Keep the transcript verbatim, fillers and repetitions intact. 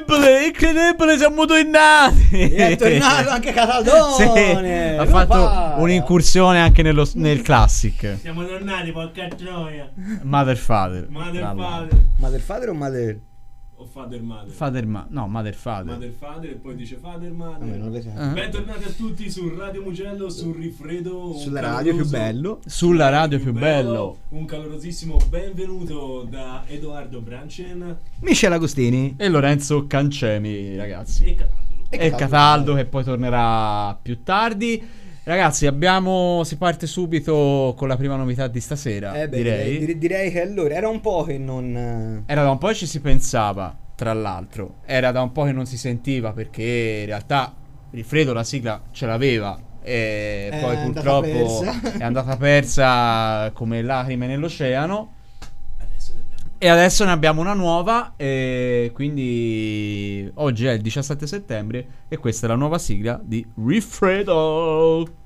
incredibile, incredibile, siamo tornati. È tornato anche Cataldone. Sì, ha fatto un'incursione anche nello, nel classic. Siamo tornati, porca troia. Mother Father. Mother Tra l'altro. Father. Mother Father o Mother? O Father Mother. Father ma- no, Mother Father. Mother Father e poi dice Father Mother. Vabbè, non lo vedo. Ah. Bentornati a tutti su Radio Mugello, su Rifredo. un Sulla radio più caloroso- bello. Sulla radio più bello. Un calorosissimo benvenuto da Edoardo Branchen Michele Agostini. E Lorenzo Cancemi, ragazzi. e Cataldo. E E Cataldo. Cataldo che poi tornerà più tardi. Ragazzi, abbiamo si parte subito con la prima novità di stasera, Eh beh, direi. direi. direi che allora era un po' che non. Era da un po' che ci si pensava, tra l'altro. Era da un po' che non si sentiva perché in realtà Rifredo la sigla ce l'aveva e È poi andata purtroppo persa. è andata persa come lacrime nell'oceano. Adesso ne abbiamo. E adesso ne abbiamo una nuova e quindi oggi è il diciassette settembre e questa è la nuova sigla di Rifredo.